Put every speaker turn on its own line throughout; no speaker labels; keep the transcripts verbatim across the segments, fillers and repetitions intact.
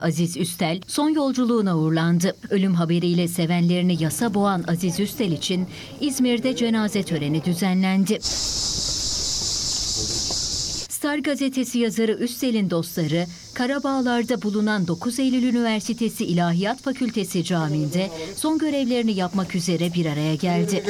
Aziz Üstel son yolculuğuna uğurlandı. Ölüm haberiyle sevenlerini yasa boğan Aziz Üstel için İzmir'de cenaze töreni düzenlendi. Star gazetesi yazarı Üstel'in dostları, Karabağlar'da bulunan dokuz Eylül Üniversitesi İlahiyat Fakültesi Camii'nde son görevlerini yapmak üzere bir araya geldi.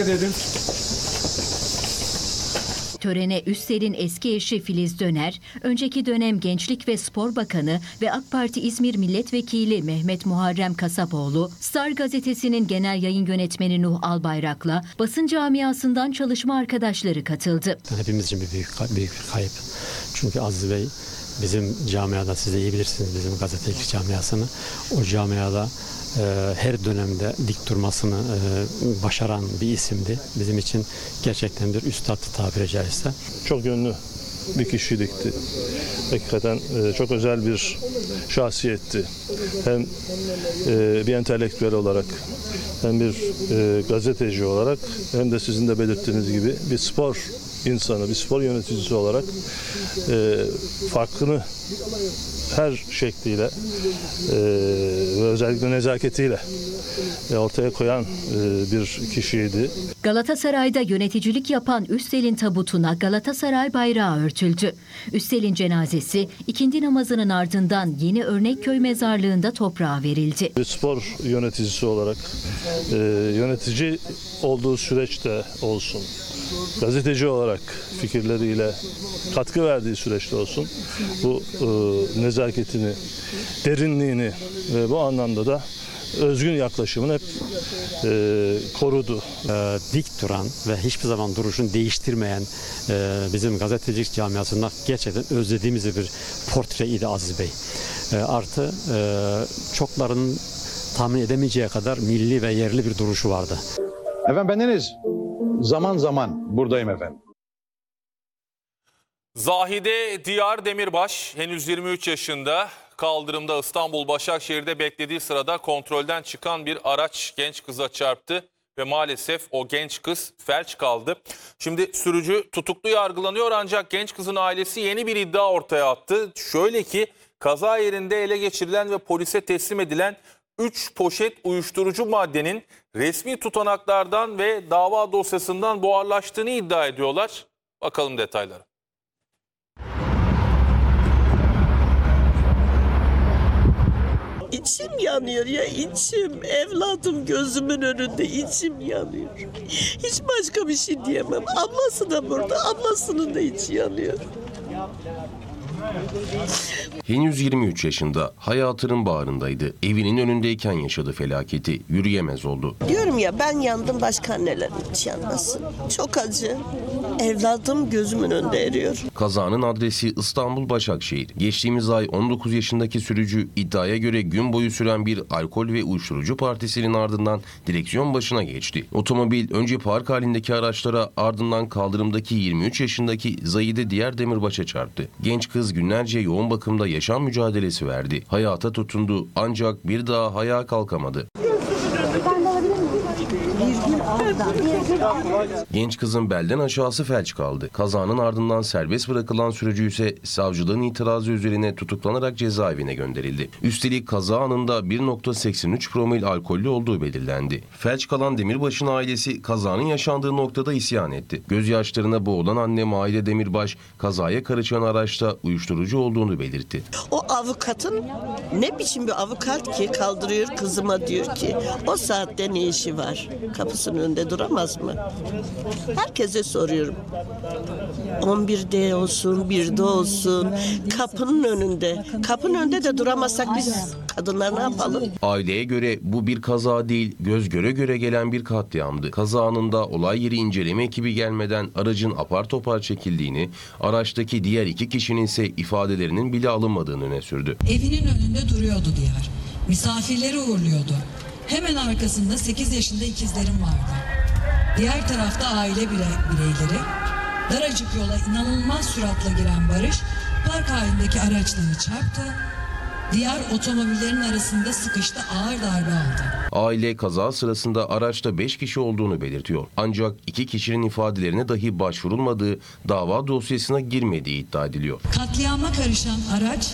Törene Üstel'in eski eşi Filiz Döner, önceki dönem Gençlik ve Spor Bakanı ve AK Parti İzmir Milletvekili Mehmet Muharrem Kasapoğlu, Star gazetesinin genel yayın yönetmeni Nuh Albayrak'la basın camiasından çalışma arkadaşları katıldı.
Hepimiz için bir büyük, büyük bir kayıp. Çünkü Aziz Bey bizim camiada, siz de iyi bilirsiniz bizim gazetecilik camiasını, o camiada e, her dönemde dik durmasını e, başaran bir isimdi. Bizim için gerçekten bir üstattı tabiri caizse.
Çok yönlü bir kişilikti. Hakikaten e, çok özel bir şahsiyetti. Hem e, bir entelektüel olarak, hem bir e, gazeteci olarak, hem de sizin de belirttiğiniz gibi bir spor insanı, bir spor yöneticisi olarak e, farkını her şekliyle e, ve özellikle nezaketiyle e, ortaya koyan e, bir kişiydi.
Galatasaray'da yöneticilik yapan Üstel'in tabutuna Galatasaray bayrağı örtüldü. Üstel'in cenazesi ikindi namazının ardından Yeni Örnekköy mezarlığında toprağa verildi.
Bir spor yöneticisi olarak e, yönetici olduğu süreçte olsun, gazeteci olarak fikirleriyle katkı verdiği süreçte olsun, bu e, nezaketini, derinliğini ve bu anlamda da özgün yaklaşımını hep e, korudu.
E, dik duran ve hiçbir zaman duruşunu değiştirmeyen e, bizim gazetecilik camiasında gerçekten özlediğimiz bir portreydi Aziz Bey. E, artı e, çoklarının tahmin edemeyeceği kadar milli ve yerli bir duruşu vardı.
Efendim bendeniz zaman zaman buradayım efendim.
Zahide Diyar Demirbaş henüz yirmi üç yaşında, kaldırımda İstanbul Başakşehir'de beklediği sırada kontrolden çıkan bir araç genç kıza çarptı ve maalesef o genç kız felç kaldı. Şimdi sürücü tutuklu yargılanıyor ancak genç kızın ailesi yeni bir iddia ortaya attı. Şöyle ki kaza yerinde ele geçirilen ve polise teslim edilen üç poşet uyuşturucu maddenin resmi tutanaklardan ve dava dosyasından buharlaştığını iddia ediyorlar. Bakalım detaylara.
İçim yanıyor ya, içim. Evladım gözümün önünde, içim yanıyor. Hiç başka bir şey diyemem. Ablası da burada, ablasının da içi yanıyor.
Henüz yirmi üç yaşında, hayatının bağrındaydı. Evinin önündeyken yaşadı felaketi. Yürüyemez oldu.
Diyorum ya, ben yandım, başka annelerin hiç yanmasın. Çok acı. Evladım gözümün önünde eriyor.
Kazanın adresi İstanbul Başakşehir. Geçtiğimiz ay on dokuz yaşındaki sürücü iddiaya göre gün boyu süren bir alkol ve uyuşturucu partisinin ardından direksiyon başına geçti. Otomobil önce park halindeki araçlara, ardından kaldırımdaki yirmi üç yaşındaki Zahide Diyar Demirbaş'a çarptı. Genç kız günlerce yoğun bakımda yaşam mücadelesi verdi. Hayata tutundu ancak bir daha ayağa kalkamadı. Genç kızın belden aşağısı felç kaldı. Kazanın ardından serbest bırakılan sürücü ise savcılığın itirazı üzerine tutuklanarak cezaevine gönderildi. Üstelik kaza anında bir nokta seksen üç promil alkollü olduğu belirlendi. Felç kalan Demirbaş'ın ailesi kazanın yaşandığı noktada isyan etti. Gözyaşlarına boğulan anne Maide Demirbaş kazaya karışan araçta uyuşturucu olduğunu belirtti.
O avukatın ne biçim bir avukat ki kaldırıyor kızıma, diyor ki o saatte ne işi var? Kapısının önünde duramaz mı? Herkese soruyorum. on birde olsun, birde olsun, kapının önünde. Kapının önünde de duramazsak biz kadınlar ne yapalım?
Aileye göre bu bir kaza değil, göz göre göre gelen bir katliamdı. Kaza anında olay yeri inceleme ekibi gelmeden aracın apar topar çekildiğini, araçtaki diğer iki kişinin ise ifadelerinin bile alınmadığını öne sürdü.
Evinin önünde duruyordu Diyar. Misafirleri uğurluyordu. Hemen arkasında sekiz yaşında ikizlerim vardı. Diğer tarafta aile bireyleri, daracık yola inanılmaz süratle giren Barış, park halindeki araçları çarptı. Diğer otomobillerin arasında sıkıştı, ağır darbe aldı.
Aile kaza sırasında araçta beş kişi olduğunu belirtiyor. Ancak iki kişinin ifadelerine dahi başvurulmadığı, dava dosyasına girmediği iddia ediliyor.
Katliama karışan araç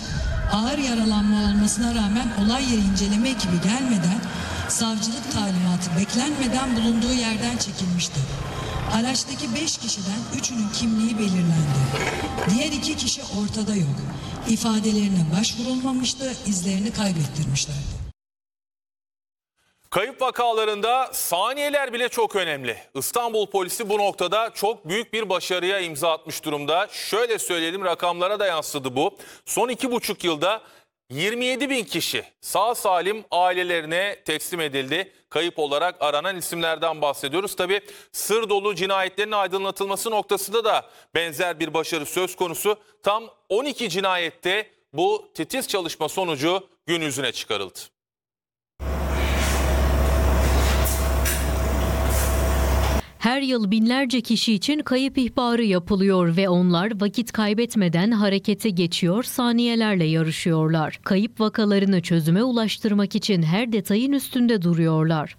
Ağır yaralanma olmasına rağmen olay yeri inceleme ekibi gelmeden savcılık talimatı beklenmeden bulunduğu yerden çekilmişti. Araçtaki beş kişiden üçünün kimliği belirlendi. Diğer iki kişi ortada yok. İfadelerine başvurulmamıştı, izlerini kaybettirmişlerdi.
Kayıp vakalarında saniyeler bile çok önemli. İstanbul polisi bu noktada çok büyük bir başarıya imza atmış durumda. Şöyle söyleyelim, rakamlara da yansıdı bu. Son iki buçuk yılda yirmi yedi bin kişi sağ salim ailelerine teslim edildi. Kayıp olarak aranan isimlerden bahsediyoruz. Tabii sır dolu cinayetlerin aydınlatılması noktasında da benzer bir başarı söz konusu. Tam on iki cinayette bu titiz çalışma sonucu gün yüzüne çıkarıldı.
Her yıl binlerce kişi için kayıp ihbarı yapılıyor ve onlar vakit kaybetmeden harekete geçiyor, saniyelerle yarışıyorlar. Kayıp vakalarını çözüme ulaştırmak için her detayın üstünde duruyorlar.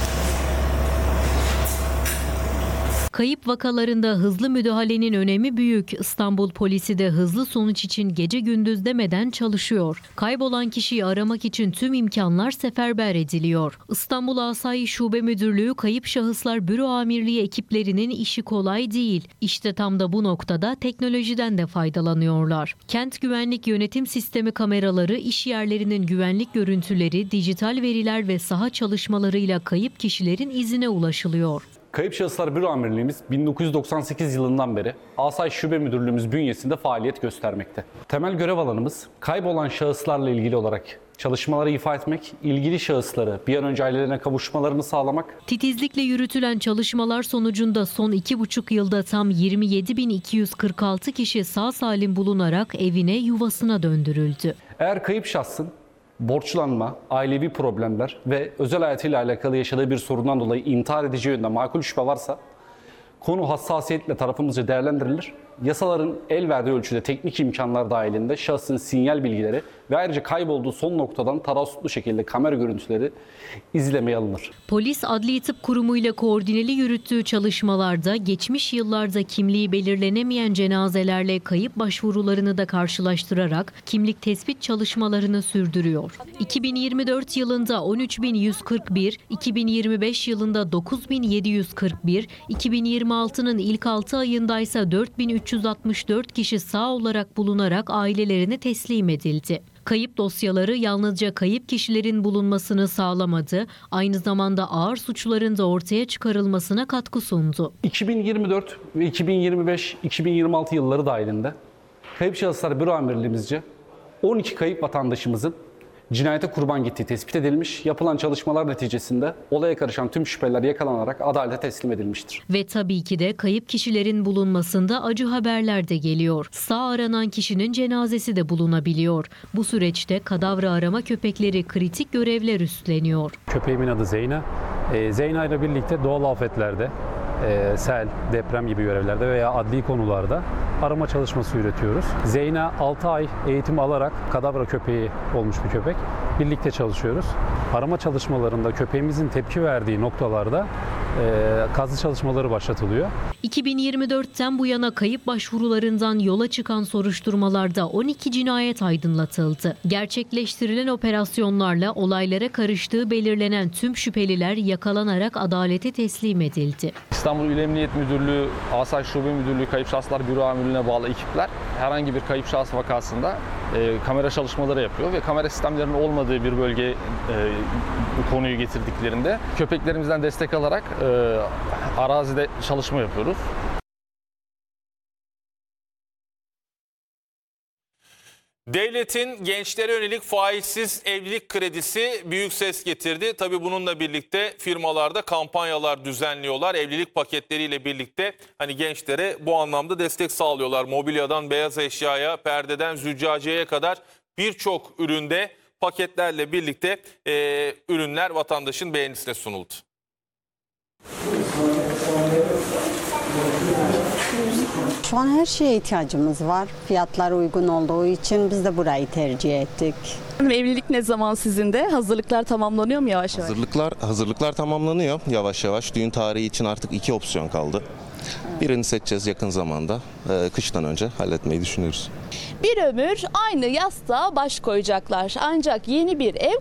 Kayıp vakalarında hızlı müdahalenin önemi büyük. İstanbul polisi de hızlı sonuç için gece gündüz demeden çalışıyor. Kaybolan kişiyi aramak için tüm imkanlar seferber ediliyor. İstanbul Asayiş Şube Müdürlüğü Kayıp Şahıslar Büro Amirliği ekiplerinin işi kolay değil. İşte tam da bu noktada teknolojiden de faydalanıyorlar. Kent Güvenlik Yönetim Sistemi kameraları, iş yerlerinin güvenlik görüntüleri, dijital veriler ve saha çalışmalarıyla kayıp kişilerin izine ulaşılıyor.
Kayıp Şahıslar Büro Amirliğimiz bin dokuz yüz doksan sekiz yılından beri Asayiş Şube Müdürlüğümüz bünyesinde faaliyet göstermekte. Temel görev alanımız kaybolan şahıslarla ilgili olarak çalışmaları ifa etmek, ilgili şahısları bir an önce ailelerine kavuşmalarını sağlamak.
Titizlikle yürütülen çalışmalar sonucunda son iki buçuk yılda tam yirmi yedi bin iki yüz kırk altı kişi sağ salim bulunarak evine, yuvasına döndürüldü.
Eğer kayıp şahsın borçlanma, ailevi problemler ve özel hayatıyla alakalı yaşadığı bir sorundan dolayı intihar edeceği yönünde makul şüphe varsa konu hassasiyetle tarafımızca değerlendirilir. Yasaların el verdiği ölçüde teknik imkanlar dahilinde şahsın sinyal bilgileri ve ayrıca kaybolduğu son noktadan tarafsızlı şekilde kamera görüntüleri izlemeye alınır.
Polis Adli Tıp Kurumu ile koordineli yürüttüğü çalışmalarda geçmiş yıllarda kimliği belirlenemeyen cenazelerle kayıp başvurularını da karşılaştırarak kimlik tespit çalışmalarını sürdürüyor. iki bin yirmi dört yılında on üç bin yüz kırk bir, iki bin yirmi beş yılında dokuz bin yedi yüz kırk bir, iki bin yirmi altının ilk altı ayında ise dört bin üç yüz altmış dört kişi sağ olarak bulunarak ailelerine teslim edildi. Kayıp dosyaları yalnızca kayıp kişilerin bulunmasını sağlamadı, aynı zamanda ağır suçların da ortaya çıkarılmasına katkı sundu.
iki bin yirmi dört ve iki bin yirmi beş iki bin yirmi altı yılları dahilinde Kayıp Şahıslar Büro Amirliğimizce on iki kayıp vatandaşımızın cinayete kurban gittiği tespit edilmiş. Yapılan çalışmalar neticesinde olaya karışan tüm şüpheliler yakalanarak adalete teslim edilmiştir.
Ve tabii ki de kayıp kişilerin bulunmasında acı haberler de geliyor. Sağ aranan kişinin cenazesi de bulunabiliyor. Bu süreçte kadavra arama köpekleri kritik görevler üstleniyor.
Köpeğimin adı Zeyna. Ee, Zeyna ile birlikte doğal afetlerde, e, sel, deprem gibi görevlerde veya adli konularda arama çalışması yürütüyoruz. Zeyna altı ay eğitim alarak kadavra köpeği olmuş bir köpek. Birlikte çalışıyoruz. Arama çalışmalarında köpeğimizin tepki verdiği noktalarda e, kazı çalışmaları başlatılıyor.
iki bin yirmi dörtten bu yana kayıp başvurularından yola çıkan soruşturmalarda on iki cinayet aydınlatıldı. Gerçekleştirilen operasyonlarla olaylara karıştığı belirlenen tüm şüpheliler yakalanarak adalete teslim edildi.
İstanbul İl Emniyet Müdürlüğü, Asayiş Şube Müdürlüğü, Kayıp Şahıslar Büro Amirliği'ne bağlı ekipler herhangi bir kayıp şahıs vakasında e, kamera çalışmaları yapıyor ve kamera sistemlerinin olmadığı bir bölgeye e, bu konuyu getirdiklerinde köpeklerimizden destek alarak e, arazide çalışma yapıyoruz.
Devletin gençlere yönelik faizsiz evlilik kredisi büyük ses getirdi. Tabii bununla birlikte firmalarda kampanyalar düzenliyorlar. Evlilik paketleriyle birlikte hani gençlere bu anlamda destek sağlıyorlar. Mobilyadan beyaz eşyaya, perdeden züccaciyeye kadar birçok üründe paketlerle birlikte e, ürünler vatandaşın beğenisine sunuldu.
Şu an her şeye ihtiyacımız var. Fiyatlar uygun olduğu için biz de burayı tercih ettik.
Evlilik ne zaman sizin de? Hazırlıklar tamamlanıyor mu yavaş yavaş?
Hazırlıklar hazırlıklar tamamlanıyor yavaş yavaş. Düğün tarihi için artık iki opsiyon kaldı. Birini seçeceğiz yakın zamanda. Ee, kıştan önce halletmeyi düşünüyoruz.
Bir ömür aynı yastığa baş koyacaklar. Ancak yeni bir ev